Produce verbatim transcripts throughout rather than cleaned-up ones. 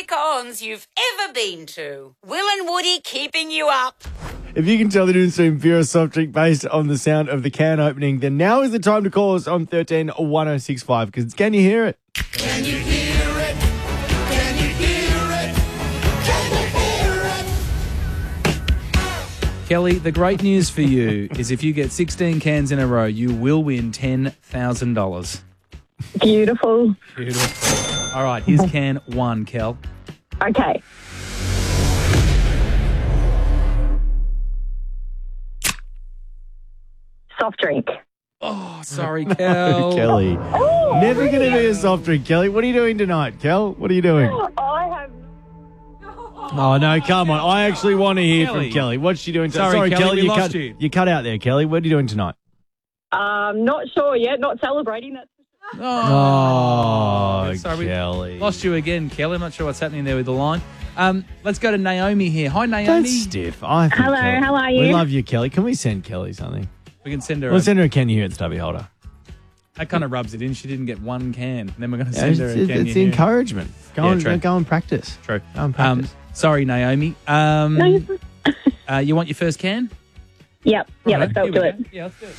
cons you've ever been to. Will and Woody keeping you up. If you can tell the difference between beer or soft drink based on the sound of the can opening, then now is the time to call us on thirteen one oh six five because can you hear it? Can you hear it? Can you hear it? Can you hear it? Kelly, the great news for you is if you get sixteen cans in a row, you will win ten thousand dollars. Beautiful. Beautiful. All right, here's can one, Kel. Okay. Soft drink. Oh, sorry, Kel. Kelly. Never going to be a soft drink, Kelly. What are you doing tonight, Kel? What are you doing? I have. Oh, no, come on. I actually want to hear Kelly. from Kelly. What's she doing tonight? Sorry, Kelly, we you, lost cut, you. you cut out there, Kelly. What are you doing tonight? Um, not sure yet. Not celebrating. That's Oh, sorry, Kelly. we lost you again, Kelly. I'm not sure what's happening there with the line. Um, let's go to Naomi here. Hi, Naomi. That's stiff. I think Hello, Kelly- how are you? We love you, Kelly. Can we send Kelly something? We can send her. We'll a, send her a Can You Hear It stubby holder. that kind of rubs it in. She didn't get one can. And then we're going to Yeah, send it's her a it's, can. it's you the hear? encouragement. Go, Yeah, on, true. go and practice. True. Go and Um, practice. sorry, Naomi. Um, No, you're- uh, you want your first can? Yep. Yeah, All let's right, go here do we it. go. Yeah, let's do it.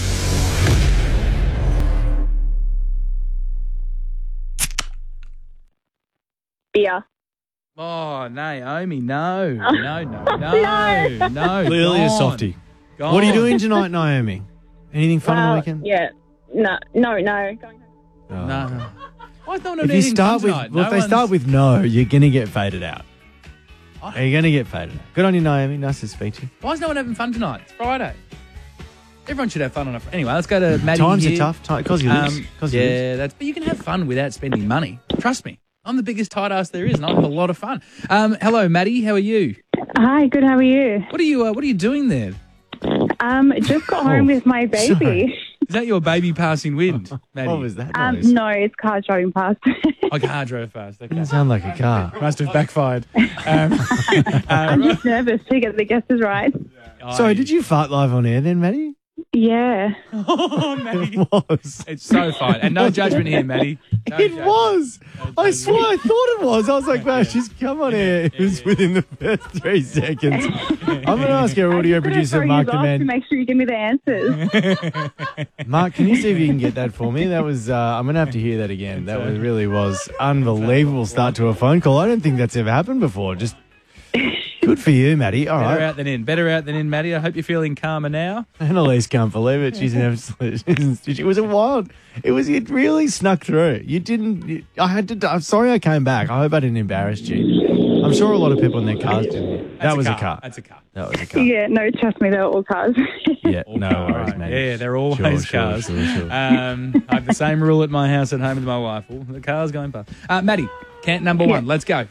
Beer. Oh, Naomi, no. No, no, no, no. Clearly a gone. softie. Gone. What are you doing tonight, Naomi? Anything fun on the Well, weekend? Yeah. No, no, no. Going home. Oh. No. Why is no one If you eating start fun with, tonight? well, No if they one's- start with no, you're going to get faded out. Oh. You're going to get faded out. Good on you, Naomi. Nice to speak to you. Why is no one having fun tonight? It's Friday. Everyone should have fun on a Friday. Anyway, let's go to Maddie Times here. are tough. Time, cause you lose. Um, Cause you lose. yeah, that's. But you can have fun without spending money. Trust me. I'm the biggest tight ass there is, and I have a lot of fun. Um, hello, Maddie. How are you? Hi, good. How are you? What are you? Uh, what are you doing there? Um, just got home with my baby. sorry. Is that your baby passing wind, Maddie? What was that Um, noise? no, it's car driving past. I car drove fast. Okay. Doesn't sound like a car. Must have backfired. Um, I'm just nervous to get the guesses right. Sorry, did you fart live on air then, Maddie? Yeah. Oh, Maddie. It was. It's so fine. And no judgment here, Maddie. No It judgment. was. I judgment. swear I thought it was. I was like, wow, she's come on air. It was within the first three seconds. I'm going to ask our audio I just producer, gotta Mark throw you off to Demand. make sure you give me the answers. Mark, can you see if you can get that for me? That was, uh, I'm going to have to hear that again. That was, really was unbelievable start to a phone call. I don't think that's ever happened before. Just good for you, Maddie. All Better right. out than in. Better out than in, Maddie. I hope you're feeling calmer now. Annalise can't believe it. She's an absolute. It was a wild. It was. It really snuck through. You didn't. You, I had to. I'm sorry I came back. I hope I didn't embarrass you. I'm sure a lot of people in their cars didn't. That That's was a a car. That's a car. That was a car. Yeah, no, trust me, they're all cars. Yeah. All No cars. worries, mate. Yeah, they're always Sure, sure, cars. sure, sure. Um, I have the same rule at my house at home with my wife. All the cars going past. Uh, Maddie, count number one. Let's go.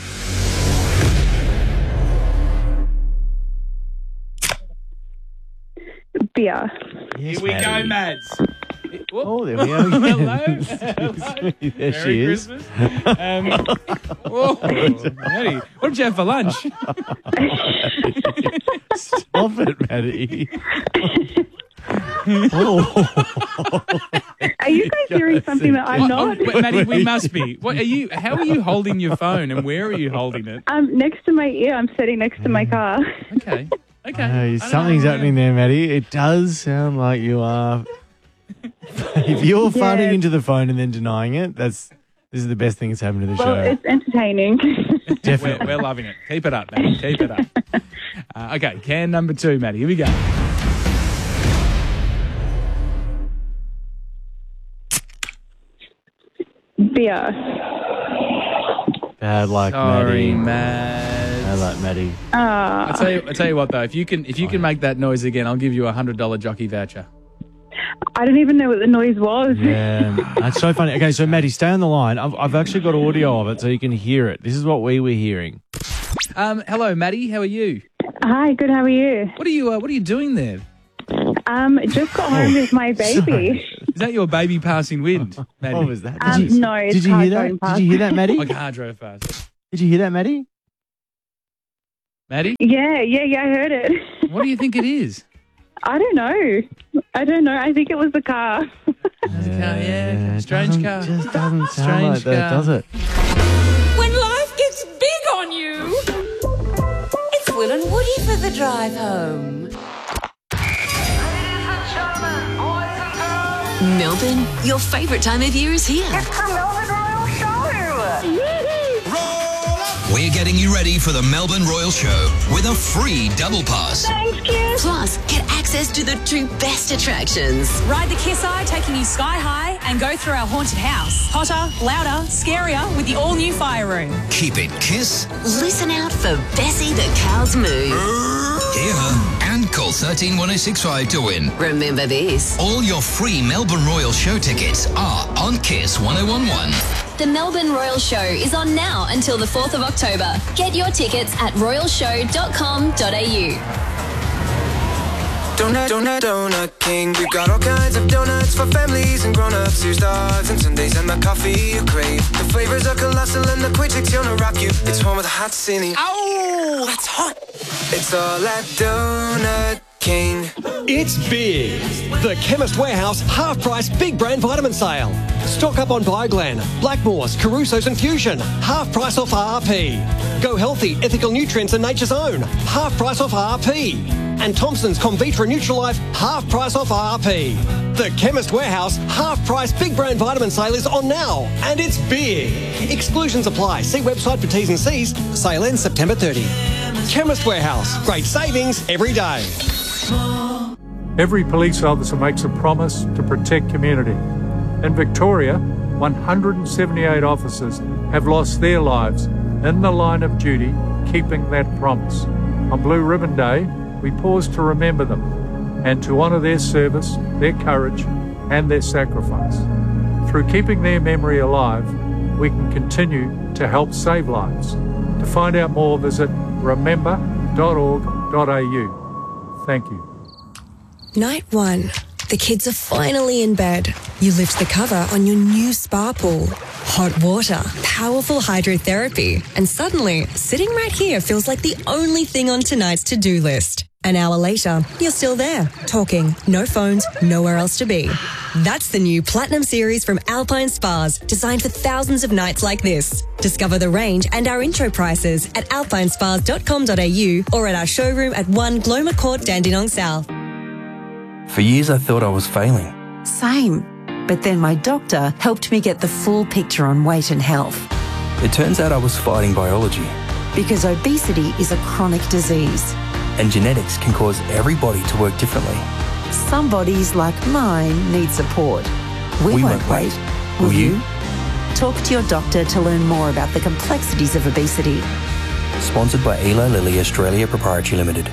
Beer. Yes, Here we go, Maddie. Mads. Oh, there we go. Hello. Hello. There Merry she is. Christmas. Um, whoa, Maddie, what did you have for lunch? Stop it, Maddie. Oh. Are you guys hearing something that I'm Oh, not? oh, wait, Maddie, we must be. What are you? How are you holding your phone, and where are you holding it? Um, next to my ear, I'm sitting next to my car. Okay. Okay. Hey, I don't something's know. happening there, Maddie. It does sound like you are. If you're farting Yeah. into the phone and then denying it, that's this is the best thing that's happened to the Well, show. it's entertaining. We're, Definitely. we're loving it. Keep it up, Maddie. Keep it up. Uh, okay, can number two, Maddie. Here we go. Beer. Bad luck, Sorry, Maddie. Mads. Bad luck, Maddie. Ah. I tell you, I tell you what though, if you can, if you can make that noise again, I'll give you a hundred dollar jockey voucher. I don't even know what the noise was. Yeah, that's so funny. Okay, so Maddie, stay on the line. I've, I've actually got audio of it so you can hear it. This is what we were hearing. Um, hello, Maddie. How are you? Hi, good. How are you? What are you? Uh, what are you doing there? Um, just got home with my baby. Is that your baby passing wind, Maddie? What was that? Did Um, you, no, it's did you car hear going that? past. Did you hear that, Maddie? My car drove fast. Did you hear that, Maddie? Maddie, Yeah, yeah, yeah. I heard it. what do you think it is? I don't know. I don't know. I think it was the car. That's a car, yeah. it Strange doesn't- car. Just doesn't sound Strange like that, car. does it? When life gets for the drive home. Melbourne, your favourite time of year is here. It's the Melbourne Royal Show. We're getting you ready for the Melbourne Royal Show with a free double pass. Thanks, kids. Plus, get access to the two best attractions. Ride the Kiss Eye, taking you sky high, and go through our haunted house. Hotter, louder, scarier with the all-new fire room. Keep it Kiss. Listen out for Bessie the Cow's Moo. Hear her and call thirteen one oh six five to win. Remember this. All your free Melbourne Royal Show tickets are on Kiss one oh one one. The Melbourne Royal Show is on now until the fourth of October. Get your tickets at royal show dot com dot a u. Donut, donut, donut king. We've got all kinds of donuts for families and grown-ups. Here's dogs and Sundays and the coffee you crave. The flavors are colossal and the quick gonna rock you. It's home with a hot cine. Ow, that's hot. It's all at Donut King. It's big. The Chemist Warehouse half-price big brand vitamin sale. Stock up on Bioglan, Blackmores, Caruso's and Fusion. Half price off R R P. Go Healthy, Ethical Nutrients and Nature's Own. Half price off R R P. And Thompson's Convitra Nutralife, half price off R R P. The Chemist Warehouse half-price big brand vitamin sale is on now, and it's big. Exclusions apply. See website for T's and C's. Sale ends September thirtieth. Chemist Warehouse. Great savings every day. Every police officer makes a promise to protect community. In Victoria, one hundred seventy-eight officers have lost their lives in the line of duty, keeping that promise. On Blue Ribbon Day, we pause to remember them and to honour their service, their courage and their sacrifice. Through keeping their memory alive, we can continue to help save lives. To find out more, visit remember dot org dot a u. Thank you. Night one. The kids are finally in bed. You lift the cover on your new spa pool. Hot water, powerful hydrotherapy, and suddenly, sitting right here feels like the only thing on tonight's to-do list. An hour later, you're still there, talking, no phones, nowhere else to be. That's the new Platinum Series from Alpine Spas, designed for thousands of nights like this. Discover the range and our intro prices at alpine spas dot com dot a u or at our showroom at one Gloma Court, Dandenong South. For years I thought I was failing. Same. But then my doctor helped me get the full picture on weight and health. It turns out I was fighting biology. Because obesity is a chronic disease. And genetics can cause every body to work differently. Some bodies, like mine, need support. We, we won't, won't wait. wait. Will, Will you? you? Talk to your doctor to learn more about the complexities of obesity. Sponsored by Eli Lilly Australia Proprietary Limited.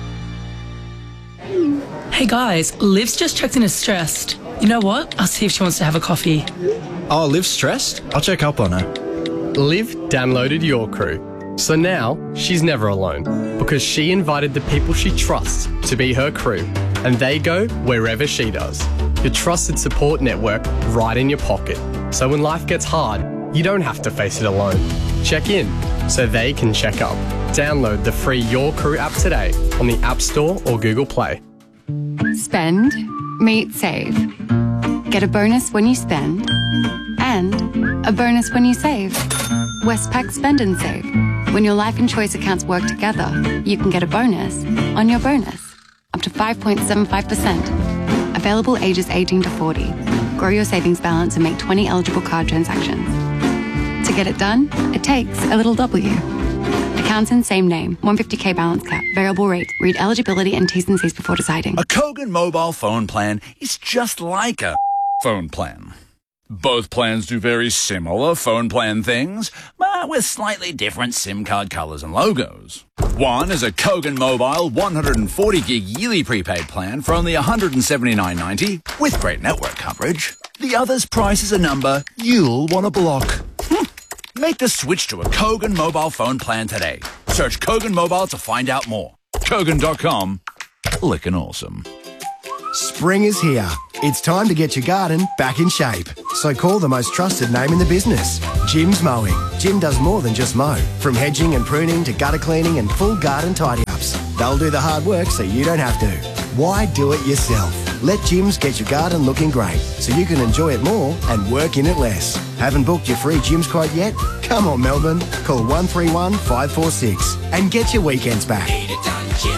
Hey guys, Liv's just checked in as stressed. You know what? I'll see if she wants to have a coffee. Oh, Liv's stressed? I'll check up on her. Liv downloaded Your Crew. So now, she's never alone, because she invited the people she trusts to be her crew, and they go wherever she does. Your trusted support network right in your pocket. So when life gets hard, you don't have to face it alone. Check in, so they can check up. Download the free Your Crew app today on the App Store or Google Play. Spend, meet, save. Get a bonus when you spend, and a bonus when you save. Westpac Spend and Save. When your life and choice accounts work together, you can get a bonus on your bonus, up to five point seven five percent. Available ages eighteen to forty. Grow your savings balance and make twenty eligible card transactions. To get it done, it takes a little W. Accounts in same name, one hundred fifty k balance cap, variable rate. Read eligibility and T's and C's before deciding. A Kogan mobile phone plan is just like a phone plan. Both plans do very similar phone plan things, but with slightly different SIM card colours and logos. One is a Kogan Mobile one hundred forty gig yearly prepaid plan for only one hundred seventy-nine ninety with great network coverage. The other's price is a number you'll want to block. Make the switch to a Kogan mobile phone plan today. Search Kogan Mobile to find out more. Kogan dot com. Lickin' awesome. Spring is here. It's time to get your garden back in shape. So call the most trusted name in the business, Jim's Mowing. Jim does more than just mow. From hedging and pruning to gutter cleaning and full garden tidy-ups. They'll do the hard work so you don't have to. Why do it yourself? Let Jim's get your garden looking great so you can enjoy it more and work in it less. Haven't booked your free Jim's quote yet? Come on, Melbourne. Call one three one, five four six and get your weekends back.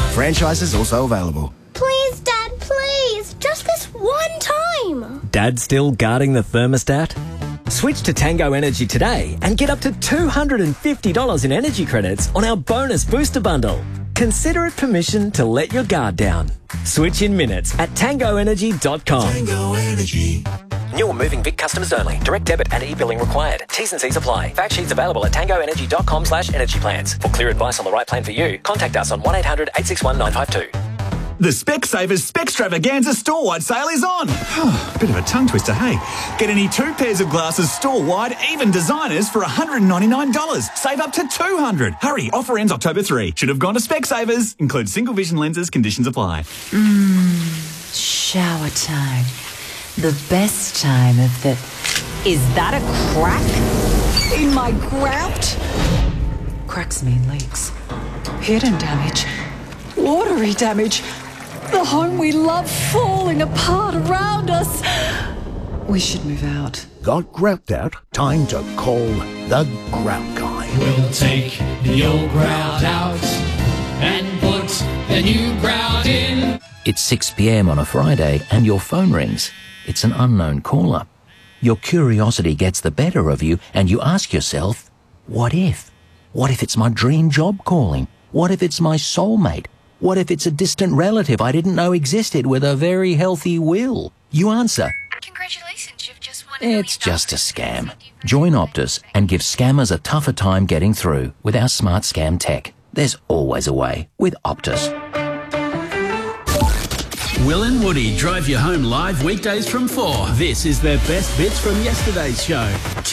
Franchises also available. Please, Dad, please. Just this one time. Dad still guarding the thermostat? Switch to Tango Energy today and get up to two hundred fifty dollars in energy credits on our bonus booster bundle. Consider it permission to let your guard down. Switch in minutes at tango energy dot com. Tango Energy. New or moving Vic customers only. Direct debit and e-billing required. T's and C's apply. Fact sheets available at tango energy dot com slash energy plans. For clear advice on the right plan for you, contact us on one eight hundred eight six one nine five two. The Specsavers Specstravaganza store-wide sale is on. Bit of a tongue twister, hey? Get any two pairs of glasses store-wide, even designers, for one hundred ninety-nine dollars. Save up to two hundred dollars. Hurry, offer ends October third. Should have gone to Specsavers. Includes single vision lenses, conditions apply. Mmm, shower time. The best time of the... Is that a crack in my grout? Cracks mean leaks. Hidden damage. Watery damage. The home we love falling apart around us. We should move out. Got grout out? Time to call the Grout Guy. We'll take the old grout out and put the new grout in. It's six p.m. on a Friday and your phone rings. It's an unknown caller. Your curiosity gets the better of you and you ask yourself, what if? What if it's my dream job calling? What if it's my soulmate? What if it's a distant relative I didn't know existed with a very healthy will? You answer, Congratulations, you've just won. it's just a scam. Join Optus and give scammers a tougher time getting through with our smart scam tech. There's always a way with Optus. Will and Woody drive you home live weekdays from four. This is their best bits from yesterday's show.